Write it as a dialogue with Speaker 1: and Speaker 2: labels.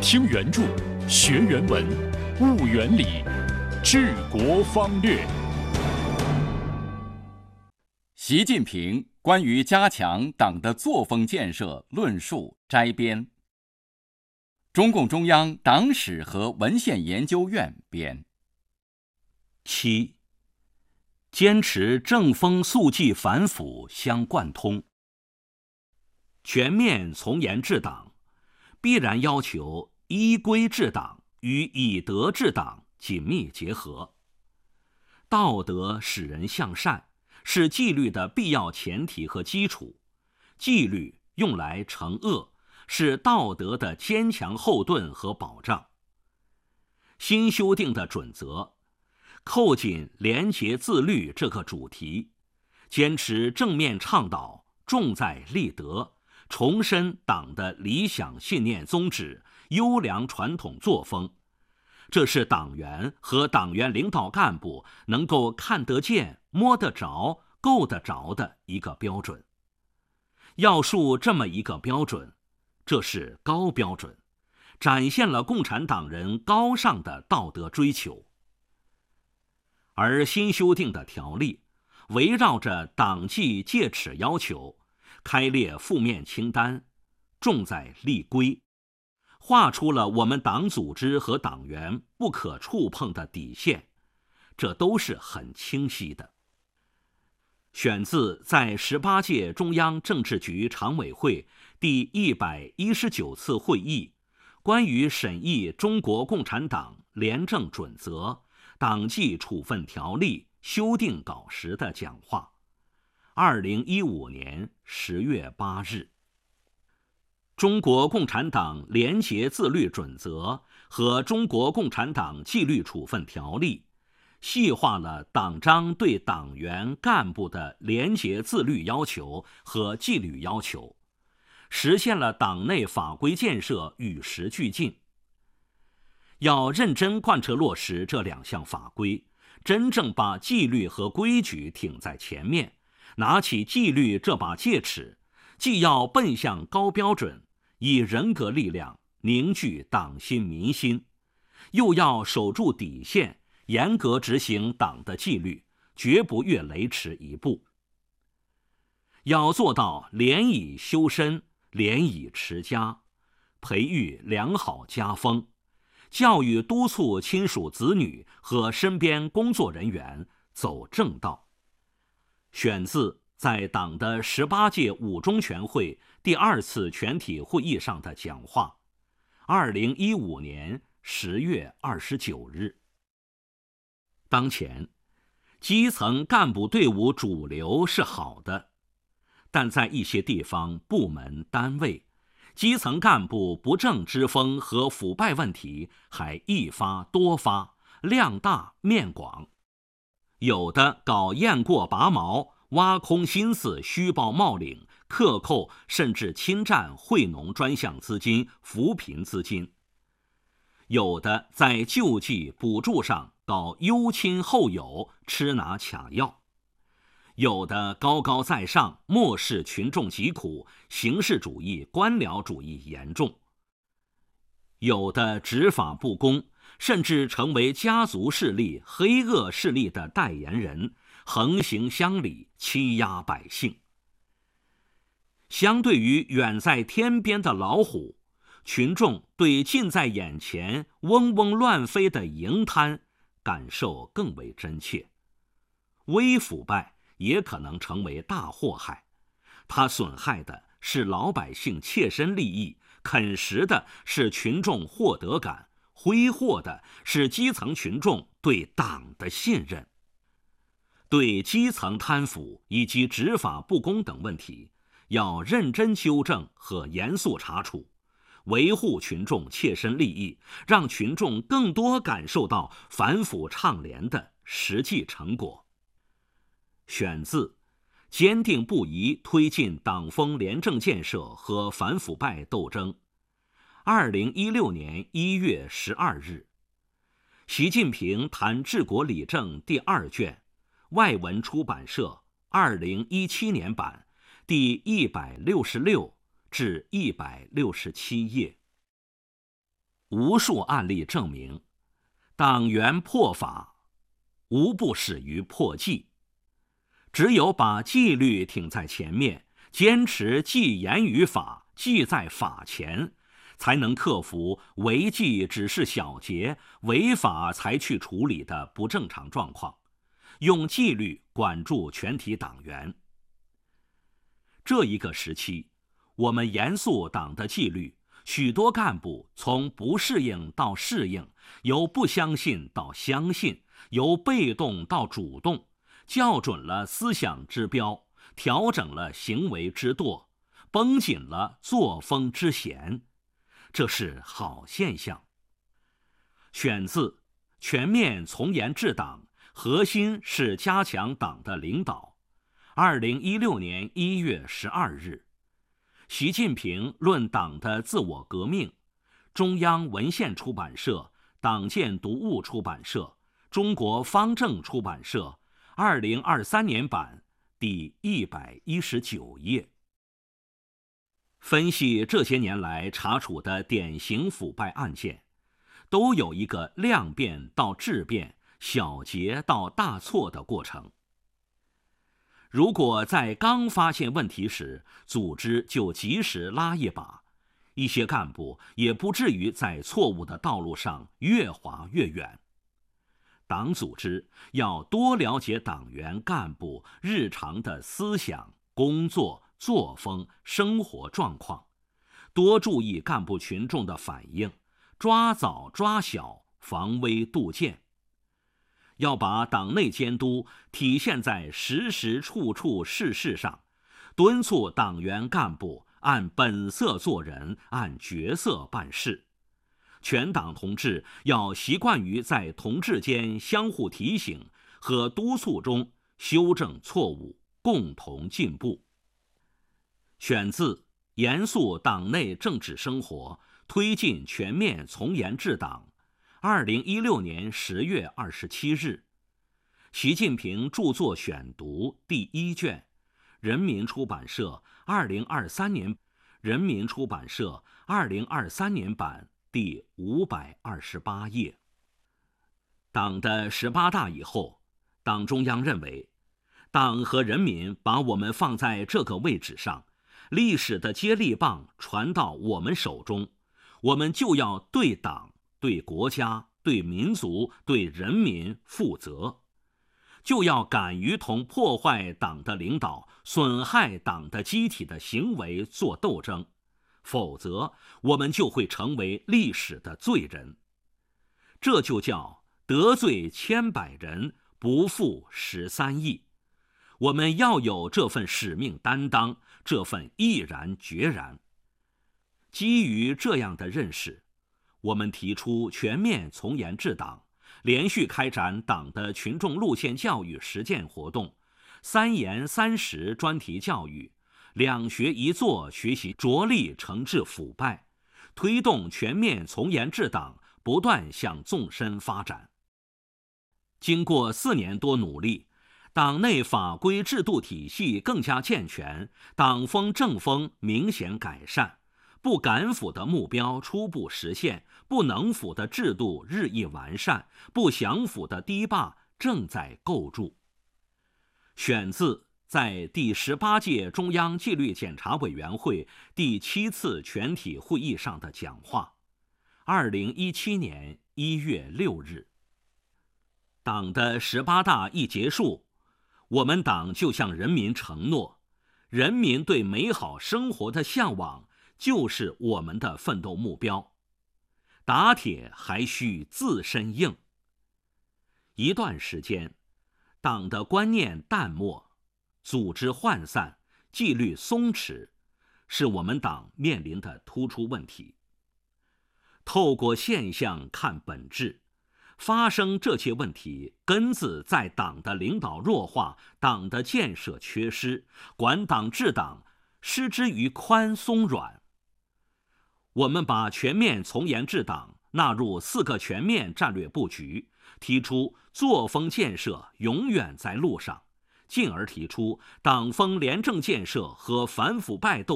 Speaker 1: 听原著，学原文，悟原理，治国方略。
Speaker 2: 习近平关于加强党的作风建设论述摘编，中共中央党史和文献研究院编。
Speaker 3: 7. 坚持正风肃纪反腐相贯通。全面从严治党，必然要求依规治党与以德治党紧密结合。道德使人向善，是纪律的必要前提和基础。纪律用来惩恶，是道德的坚强后盾和保障。新修订的准则扣紧廉洁自律这个主题，坚持正面倡导，重在立德，重申党的理想信念宗旨、优良传统作风。这是党员和党员领导干部能够看得见、摸得着、够得着的一个标准。要树这么一个标准，这是高标准，展现了共产党人高尚的道德追求。而新修订的条例围绕着党纪戒尺要求，开列负面清单，重在立规，画出了我们党组织和党员不可触碰的底线，这都是很清晰的。选自在18届中央政治局常委会第119次会议关于审议中国共产党廉政准则党纪处分条例修订稿时的讲话，2015年10月8日。中国共产党廉洁自律准则和中国共产党纪律处分条例细化了党章对党员干部的廉洁自律要求和纪律要求，实现了党内法规建设与时俱进。要认真贯彻落实这2项法规，真正把纪律和规矩挺在前面，拿起纪律这把戒尺，既要奔向高标准，以人格力量凝聚党心民心，又要守住底线，严格执行党的纪律，绝不越雷池一步。要做到廉以修身，廉以持家，培育良好家风，教育督促亲属子女和身边工作人员走正道。选自在党的18届五中全会第2次全体会议上的讲话，2015年10月29日。当前，基层干部队伍主流是好的，但在一些地方、部门、单位，基层干部不正之风和腐败问题还一发多发，量大面广。有的搞雁过拔毛，挖空心思虚报冒领、克扣甚至侵占惠农专项资金、扶贫资金；有的在救济补助上搞优亲厚友、吃拿卡要；有的高高在上，漠视群众疾苦，形式主义、官僚主义严重；有的执法不公，甚至成为家族势力、黑恶势力的代言人，横行乡里，欺压百姓。相对于远在天边的老虎，群众对近在眼前嗡嗡乱飞的蝇滩感受更为真切。微腐败也可能成为大祸害，它损害的是老百姓切身利益，啃食的是群众获得感，挥霍的是基层群众对党的信任。对基层贪腐以及执法不公等问题，要认真纠正和严肃查处，维护群众切身利益，让群众更多感受到反腐倡廉的实际成果。选自坚定不移推进党风廉政建设和反腐败斗争，2016年1月12日。习近平谈治国理政第2卷，外文出版社2017年版，第166至167页。 无数案例证明，党员破法，无不始于破纪。只有把纪律挺在前面，坚持纪严于法，纪在法前，才能克服违纪只是小节，违法才去处理的不正常状况，用纪律管住全体党员。这一个时期，我们严肃党的纪律，许多干部从不适应到适应，由不相信到相信，由被动到主动，校准了思想之标，调整了行为之舵，绷紧了作风之弦，这是好现象。选自《全面从严治党》，核心是加强党的领导。2016年1月12日，习近平论党的自我革命，中央文献出版社、党建读物出版社、中国方正出版社2023年版第119页。分析这些年来查处的典型腐败案件，都有一个量变到质变、小节到大错的过程。如果在刚发现问题时，组织就及时拉一把，一些干部也不至于在错误的道路上越滑越远。党组织要多了解党员干部日常的思想、工作、作风、生活状况，多注意干部群众的反应，抓早抓小，防微杜渐。要把党内监督体现在时时处处事事上，敦促党员干部按本色做人，按角色办事。全党同志要习惯于在同志间相互提醒和督促中修正错误，共同进步。选自《严肃党内政治生活，推进全面从严治党》，2016年10月27日，习近平著作选读第1卷，人民出版社2023年，人民出版社2023年版第528页。党的18大以后，党中央认为，党和人民把我们放在这个位置上，历史的接力棒传到我们手中，我们就要对党、对国家、对民族、对人民负责，就要敢于同破坏党的领导、损害党的机体的行为做斗争，否则我们就会成为历史的罪人。这就叫得罪千百人，不负13亿。我们要有这份使命担当，这份毅然决然。基于这样的认识，我们提出全面从严治党，连续开展党的群众路线教育实践活动，3严3实专题教育，2学1做学习，着力惩治腐败，推动全面从严治党不断向纵深发展。经过4年多努力，党内法规制度体系更加健全，党风政风明显改善，不敢腐的目标初步实现，不能腐的制度日益完善，不想腐的堤坝正在构筑。选自在第18届中央纪律检查委员会第7次全体会议上的讲话，2017年1月6日。党的18大一结束，我们党就向人民承诺，人民对美好生活的向往就是我们的奋斗目标，打铁还需自身硬。一段时间，党的观念淡漠，组织涣散，纪律松弛，是我们党面临的突出问题。透过现象看本质，发生这些问题，根子在党的领导弱化，党的建设缺失，管党治党失之于宽松软。我们把全面从严治党纳入4个全面战略布局，提出作风建设永远在路上，进而提出党风廉政建设和反腐败斗